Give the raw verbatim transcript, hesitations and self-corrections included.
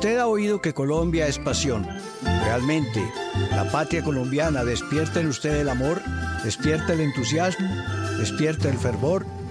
Usted ha oído que Colombia es pasión. Realmente, la patria colombiana despierta en usted el amor, despierta el entusiasmo, despierta el fervor